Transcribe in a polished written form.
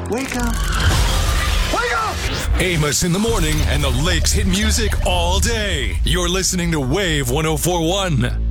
Wake up. Wake up! Amos in the morning and the Lakes hit music all day. You're listening to Wave 104.1.